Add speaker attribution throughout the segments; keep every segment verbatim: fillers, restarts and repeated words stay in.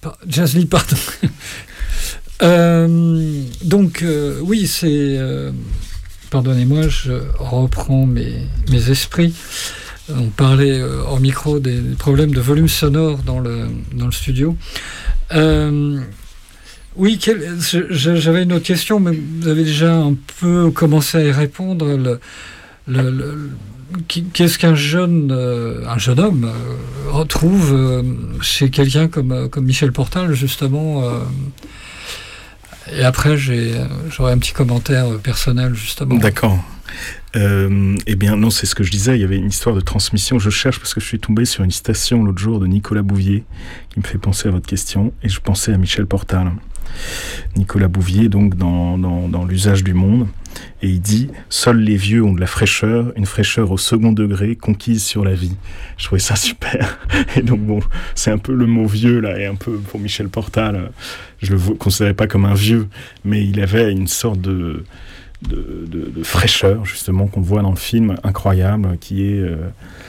Speaker 1: Jazzly, pardon. euh, donc, euh, oui, c'est... Euh, pardonnez-moi, je reprends mes, mes esprits. On parlait euh, hors micro des problèmes de volume sonore dans le, dans le studio. Euh, oui, quel, je, j'avais une autre question, mais vous avez déjà un peu commencé à y répondre. Le, le, le, qu'est-ce qu'un jeune, euh, un jeune homme euh, retrouve euh, chez quelqu'un comme, comme Michel Portal, justement euh, et après, j'ai, j'aurai un petit commentaire personnel, justement.
Speaker 2: D'accord. Euh, eh bien, non, c'est ce que je disais. Il y avait une histoire de transmission. Je cherche parce que je suis tombé sur une citation l'autre jour de Nicolas Bouvier qui me fait penser à votre question. Et je pensais à Michel Portal. Nicolas Bouvier, donc, dans, dans, dans L'usage du monde. Et il dit « Seuls les vieux ont de la fraîcheur, une fraîcheur au second degré, conquise sur la vie. » Je trouvais ça super. Et donc, bon, c'est un peu le mot vieux, là, et un peu, pour Michel Portal, je le considérais pas comme un vieux, mais il avait une sorte de, de, de, de fraîcheur, justement, qu'on voit dans le film, incroyable, qui est... Euh,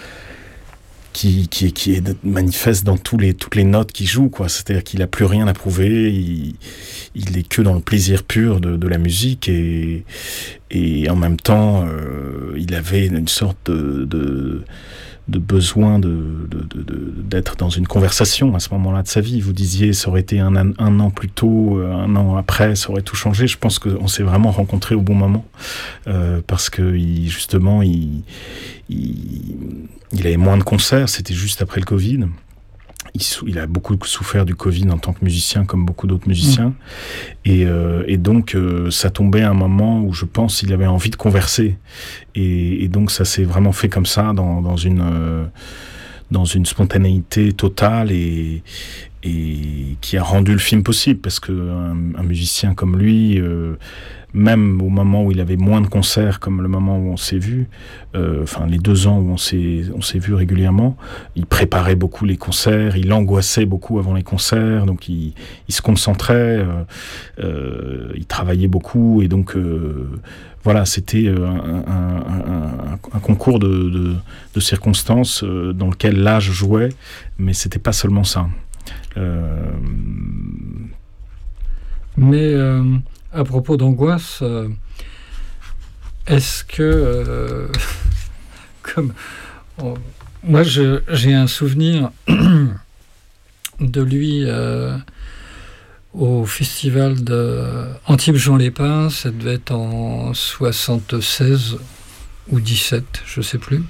Speaker 2: Qui, qui, est, qui est manifeste dans tous les, toutes les notes qu'il joue, quoi. C'est-à-dire qu'il n'a plus rien à prouver, il, il est que dans le plaisir pur de, de la musique, et, et en même temps, euh, il avait une sorte de, de, de besoin de, de, de, de, d'être dans une conversation à ce moment-là de sa vie. Vous disiez, ça aurait été un, an, un an plus tôt, un an après, ça aurait tout changé. Je pense qu'on s'est vraiment rencontrés au bon moment, euh, parce que il, justement, il... il Il avait moins de concerts, c'était juste après le Covid. Il, sou- il a beaucoup souffert du Covid en tant que musicien, comme beaucoup d'autres musiciens. Mmh. Et, euh, et donc, euh, ça tombait à un moment où je pense qu'il avait envie de converser. Et, et donc, ça s'est vraiment fait comme ça, dans, dans, une, euh, dans une spontanéité totale et, et qui a rendu le film possible. Parce qu'un un musicien comme lui... Euh, même au moment où il avait moins de concerts, comme le moment où on s'est vu, euh, enfin les deux ans où on s'est, on s'est vu régulièrement, il préparait beaucoup les concerts, il angoissait beaucoup avant les concerts, donc il, il se concentrait, euh, euh, il travaillait beaucoup, et donc euh, voilà, c'était un, un, un, un concours de, de, de circonstances euh, dans lequel l'âge jouait, mais c'était pas seulement ça. Euh...
Speaker 1: Mais euh... à propos d'angoisse, euh, est-ce que, euh, comme oh, moi je, j'ai un souvenir de lui euh, au festival de Antibes-Jean-Lépin, ça devait être en soixante-seize ou dix-sept, je ne sais plus.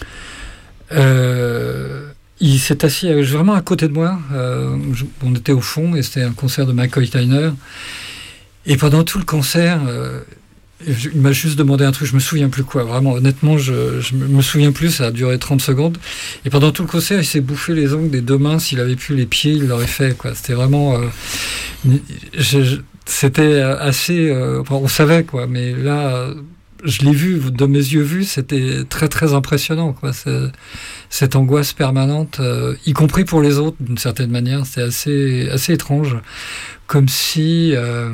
Speaker 1: Euh, il s'est assis vraiment à côté de moi. Euh, je, on était au fond et c'était un concert de McCoy Tyner. Et pendant tout le concert, euh, il m'a juste demandé un truc, je me souviens plus quoi, vraiment, honnêtement, je, je me souviens plus, ça a duré trente secondes. Et pendant tout le concert, il s'est bouffé les ongles des deux mains, s'il avait pu les pieds, il l'aurait fait, quoi. C'était vraiment... Euh, je, je, c'était assez... Euh, on savait, quoi, mais là, je l'ai vu, de mes yeux vus, c'était très, très impressionnant, quoi. C'est, cette angoisse permanente, euh, y compris pour les autres, d'une certaine manière, c'était assez, assez étrange. Comme si... Euh,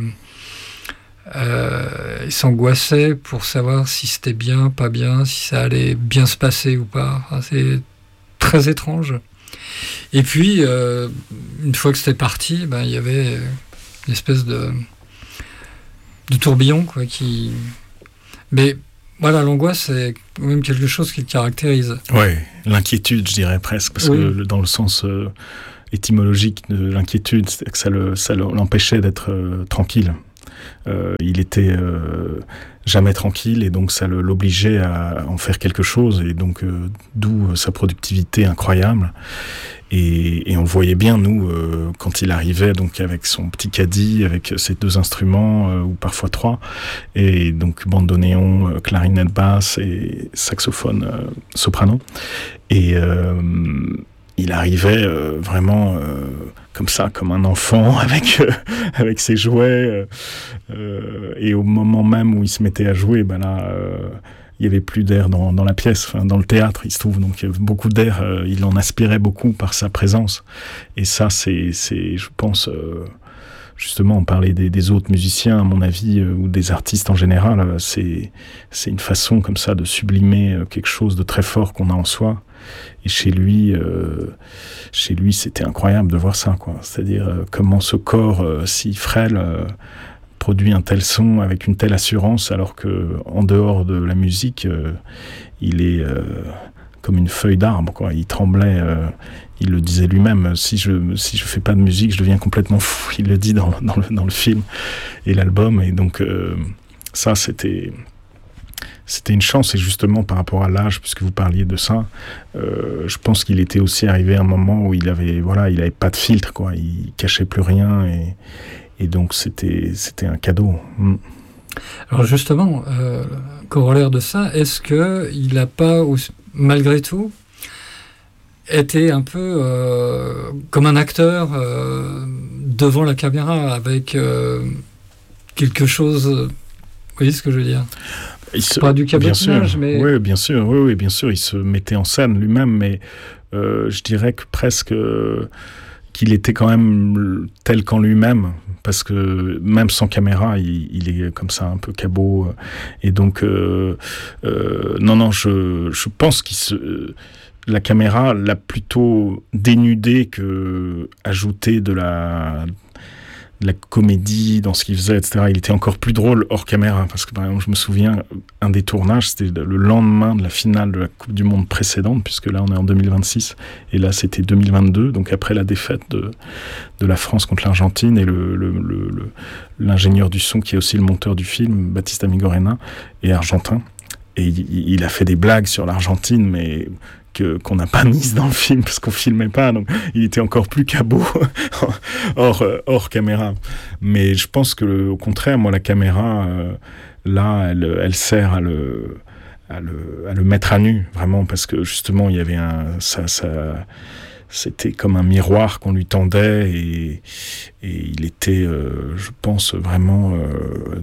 Speaker 1: Euh, il s'angoissait pour savoir si c'était bien, pas bien, si ça allait bien se passer ou pas. Enfin, c'est très étrange. Et puis, euh, une fois que c'était parti, ben, il y avait une espèce de, de tourbillon, quoi, qui... Mais voilà, l'angoisse, c'est quand même quelque chose qui le caractérise.
Speaker 2: Oui, l'inquiétude, je dirais presque, parce oui. que dans le sens euh, étymologique de l'inquiétude, c'est que ça, le, ça l'empêchait d'être euh, tranquille. Euh, il était euh, jamais tranquille et donc ça le, l'obligeait à en faire quelque chose, et donc euh, d'où euh, sa productivité incroyable. Et, et on le voyait bien, nous, euh, quand il arrivait donc avec son petit caddie, avec ses deux instruments, euh, ou parfois trois, et donc bandoneon, euh, clarinette basse et saxophone euh, soprano. Et euh, il arrivait euh, vraiment euh, comme ça, comme un enfant, avec euh, avec ses jouets. Euh, et au moment même où il se mettait à jouer, ben là, euh, il y avait plus d'air dans, dans la pièce, enfin dans le théâtre, il se trouve. Donc il y avait beaucoup d'air. Euh, il en aspirait beaucoup par sa présence. Et ça, c'est, c'est, je pense. Euh, Justement, on parlait des, des autres musiciens, à mon avis, euh, ou des artistes en général. Euh, c'est, c'est une façon comme ça de sublimer euh, quelque chose de très fort qu'on a en soi. et chez lui, euh, chez lui, c'était incroyable de voir ça, quoi. C'est-à-dire euh, comment ce corps euh, si frêle euh, produit un tel son avec une telle assurance, alors que en dehors de la musique, euh, il est euh, comme une feuille d'arbre, quoi. Il tremblait. Euh, il le disait lui-même. Si je si je fais pas de musique, je deviens complètement fou. Il le dit dans dans le dans le film et l'album. Et donc euh, ça, c'était C'était une chance, et justement par rapport à l'âge, puisque vous parliez de ça, euh, je pense qu'il était aussi arrivé à un moment où il avait, voilà, il avait pas de filtre, quoi. Il cachait plus rien, et, et donc c'était, c'était un cadeau. Mm.
Speaker 1: Alors justement, euh, corollaire de ça, est-ce que il n'a pas, malgré tout, été un peu euh, comme un acteur euh, devant la caméra, avec euh, quelque chose, vous voyez ce que je veux dire? Il se, pas du cabotinage, mais...
Speaker 2: Oui, bien sûr, oui, oui, bien sûr, il se mettait en scène lui-même, mais euh, je dirais que presque euh, qu'il était quand même tel qu'en lui-même, parce que même sans caméra, il, il est comme ça, un peu cabot, et donc, euh, euh, non, non, je, je pense qu'il se... La caméra l'a plutôt dénudé que ajouté de la... la comédie dans ce qu'il faisait, et cetera. Il était encore plus drôle hors caméra, parce que par exemple, je me souviens, un des tournages, c'était le lendemain de la finale de la Coupe du Monde précédente, puisque là on est en deux mille vingt-six, et là c'était deux mille vingt-deux, donc après la défaite de, de la France contre l'Argentine, et le, le, le, le, l'ingénieur du son, qui est aussi le monteur du film, Baptiste Amigorena, est argentin, et il, il a fait des blagues sur l'Argentine, mais... Que, qu'on n'a pas mise dans le film parce qu'on filmait pas, donc il était encore plus cabot hors, hors caméra. Mais je pense que au contraire, moi la caméra euh, là, elle, elle sert à le, à le à le mettre à nu, vraiment, parce que justement il y avait un ça ça c'était comme un miroir qu'on lui tendait, et et il était euh, je pense vraiment euh,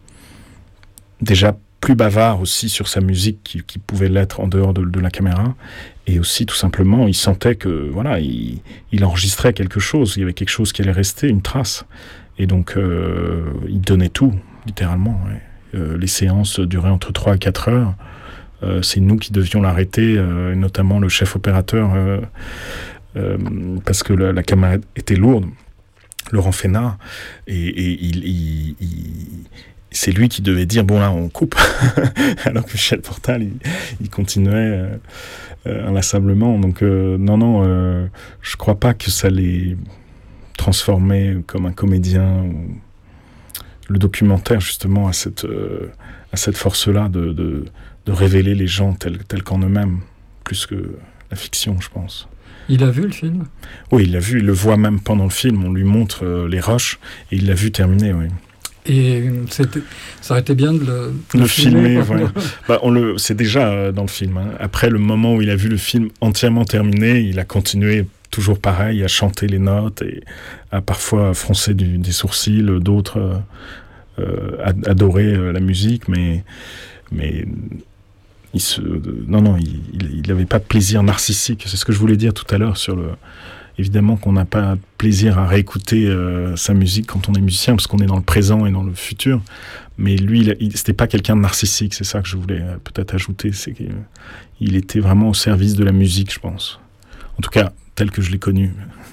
Speaker 2: déjà plus bavard aussi sur sa musique qui, qui pouvait l'être en dehors de, de la caméra, et aussi tout simplement il sentait que voilà, il, il enregistrait quelque chose, il y avait quelque chose qui allait rester, une trace, et donc euh, il donnait tout littéralement, ouais. Euh, les séances duraient entre trois et quatre heures, euh, c'est nous qui devions l'arrêter, euh, notamment le chef opérateur, euh, euh, parce que la, la caméra était lourde, Laurent Fénard, et, et il, il, il c'est lui qui devait dire, bon là, on coupe. Alors que Michel Portal, il, il continuait euh, euh, inlassablement. Donc, euh, non, non, euh, je crois pas que ça l'ait transformé comme un comédien. Ou... Le documentaire, justement, a cette, euh, a cette force-là de, de, de révéler les gens tels, tels qu'en eux-mêmes, plus que la fiction, je pense.
Speaker 1: Il a vu le film ?
Speaker 2: Oui, il l'a vu. Il le voit même pendant le film. On lui montre euh, les rushs, et il l'a vu terminer, oui.
Speaker 1: Et c'était, ça aurait été bien de le,
Speaker 2: de le filmer. filmer voilà. bah, on le, c'est déjà euh, dans le film. Hein. Après le moment où il a vu le film entièrement terminé, il a continué toujours pareil à chanter les notes et à parfois froncer du, des sourcils, d'autres euh, euh, adorer euh, la musique, mais mais il se, non non, il n'avait pas de plaisir narcissique. C'est ce que je voulais dire tout à l'heure sur le. Évidemment qu'on n'a pas de plaisir à réécouter euh, sa musique quand on est musicien, parce qu'on est dans le présent et dans le futur. Mais lui, il, il, c'était pas quelqu'un de narcissique, c'est ça que je voulais euh, peut-être ajouter. C'est qu'il il était vraiment au service de la musique, je pense. En tout cas, tel que je l'ai connu.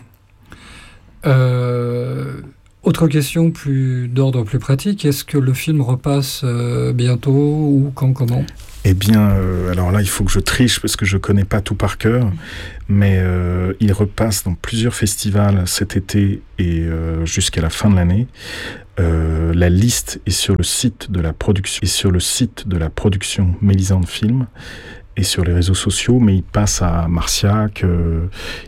Speaker 1: Euh, autre question plus, d'ordre plus pratique, est-ce que le film repasse euh, bientôt, ou quand, comment ?
Speaker 2: Eh bien, euh, alors là, il faut que je triche parce que je connais pas tout par cœur, mais euh, il repasse dans plusieurs festivals cet été et euh, jusqu'à la fin de l'année. Euh, la liste est sur le site de la production, est sur le site de la production Mélisande Film et sur les réseaux sociaux, mais il passe à Marciac, euh,